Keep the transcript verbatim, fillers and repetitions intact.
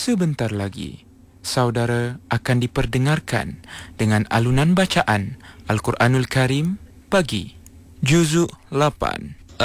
sebentar lagi, saudara akan diperdengarkan dengan alunan bacaan Al-Quranul Karim pagi, Juzuk lapan.